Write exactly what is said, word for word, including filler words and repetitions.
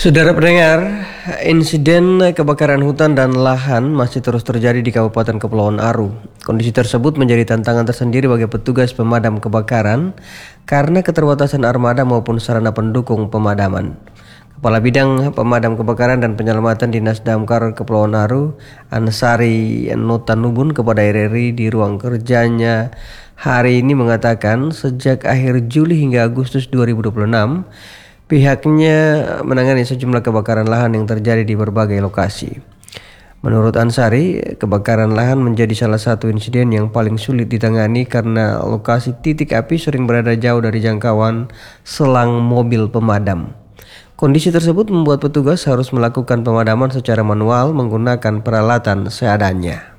Saudara pendengar, insiden kebakaran hutan dan lahan masih terus terjadi di Kabupaten Kepulauan Aru. Kondisi tersebut menjadi tantangan tersendiri bagi petugas pemadam kebakaran karena keterbatasan armada maupun sarana pendukung pemadaman. Kepala Bidang Pemadam Kebakaran dan Penyelamatan Dinas Damkar Kepulauan Aru, Ansari Nutanubun, kepada R R I di ruang kerjanya hari ini mengatakan sejak akhir Juli hingga Agustus dua ribu dua puluh enam, pihaknya menangani sejumlah kebakaran lahan yang terjadi di berbagai lokasi. Menurut Ansari, kebakaran lahan menjadi salah satu insiden yang paling sulit ditangani karena lokasi titik api sering berada jauh dari jangkauan selang mobil pemadam. Kondisi tersebut membuat petugas harus melakukan pemadaman secara manual menggunakan peralatan seadanya.